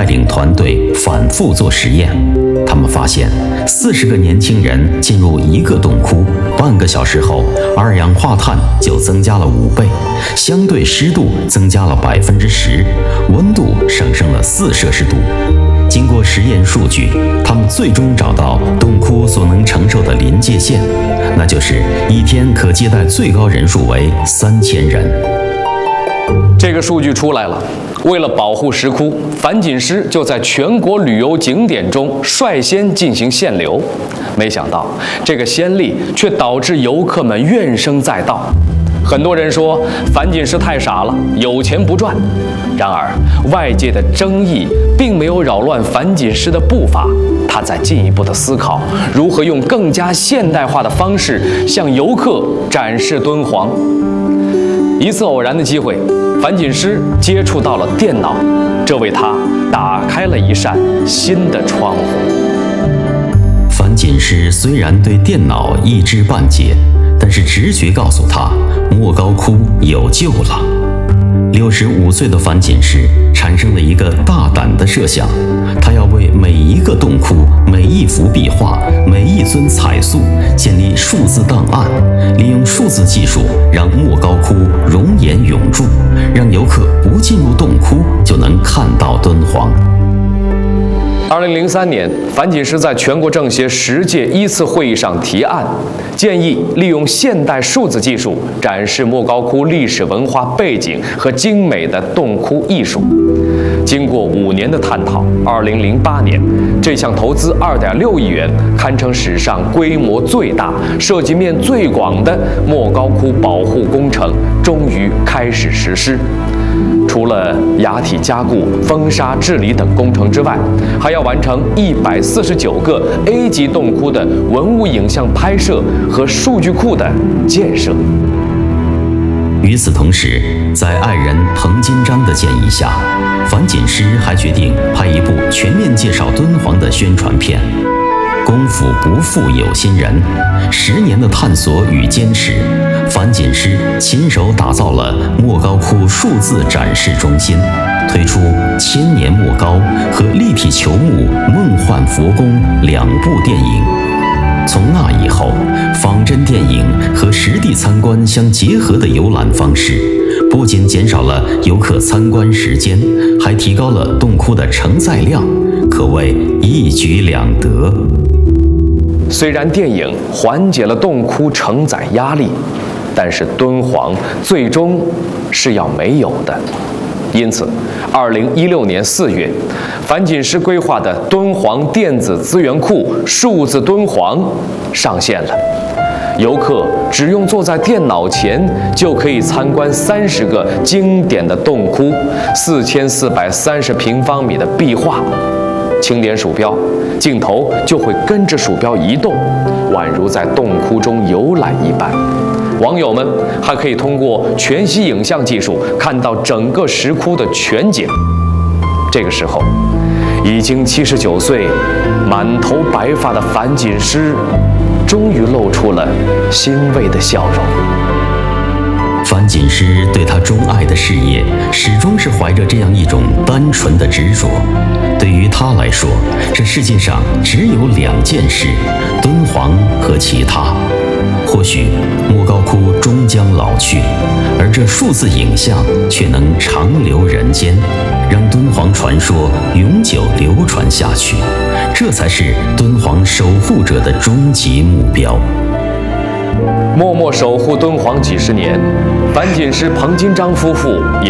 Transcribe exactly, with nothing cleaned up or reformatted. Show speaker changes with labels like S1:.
S1: 带领团队反复做实验，他们发现四十个年轻人进入一个洞窟，半个小时后，二氧化碳就增加了五倍，相对湿度增加了百分之十，温度上升了四摄氏度。经过实验数据，他们最终找到洞窟所能承受的临界线，那就是一天可接待最高人数为三千人。
S2: 这个数据出来了，为了保护石窟，樊锦诗就在全国旅游景点中率先进行限流。没想到，这个先例却导致游客们怨声载道。很多人说樊锦诗太傻了，有钱不赚。然而，外界的争议并没有扰乱樊锦诗的步伐，他在进一步的思考如何用更加现代化的方式向游客展示敦煌。一次偶然的机会，樊锦诗接触到了电脑，这为他打开了一扇新的窗户。
S1: 樊锦诗虽然对电脑一知半解，但是直觉告诉他，莫高窟有救了。六十五岁的樊锦诗产生了一个大胆的设想，他要为每一个洞窟、每一幅壁画、每一尊彩塑建立数字档案，利用数字技术让莫高窟容颜永驻，让游客不进入洞窟就能看到敦煌。
S2: 二零零三年，樊锦诗在全国政协十届一次会议上提案，建议利用现代数字技术展示莫高窟历史文化背景和精美的洞窟艺术。经过五年的探讨，二零零八年，这项投资二点六亿元，堪称史上规模最大、涉及面最广的莫高窟保护工程终于开始实施。除了崖体加固、封沙治理等工程之外，还要完成一百四十九个 A 级洞窟的文物影像拍摄和数据库的建设。
S1: 与此同时，在爱人彭金章的建议下，樊锦诗还决定拍一部全面介绍敦煌的宣传片。功夫不负有心人，十年的探索与坚持，樊锦诗亲手打造了莫高窟数字展示中心，推出《千年莫高》和立体球幕《梦幻佛宫》两部电影。从那以后，仿真电影和实地参观相结合的游览方式，不仅减少了游客参观时间，还提高了洞窟的承载量，可谓一举两得。
S2: 虽然电影缓解了洞窟承载压力，但是敦煌最终是要没有的。因此，二零一六年四月，樊锦诗规划的敦煌电子资源库数字敦煌上线了。游客只用坐在电脑前，就可以参观三十个经典的洞窟，四千四百三十平方米的壁画。轻点鼠标，镜头就会跟着鼠标移动，宛如在洞窟中游览一般。网友们还可以通过全息影像技术看到整个石窟的全景。这个时候，已经七十九岁、满头白发的樊锦诗，终于露出了欣慰的笑容。
S1: 樊锦诗对他钟爱的事业，始终是怀着这样一种单纯的执着。对于他来说，这世界上只有两件事：敦煌和其他。或许莫高窟终将老去，而这数字影像却能长留人间，让敦煌传说永久流传下去。这才是敦煌守护者的终极目标。
S2: 默默守护敦煌几十年，樊锦诗、彭金章夫妇也